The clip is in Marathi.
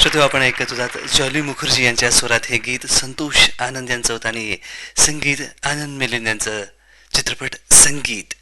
श्रोते आपण ऐकत होतात जॉली मुखर्जी यांच्या स्वरात हे गीत संतोष आनंद यांचं होतं आणि संगीत आनंद मिलिंद यांचं. चित्रपट संगीत.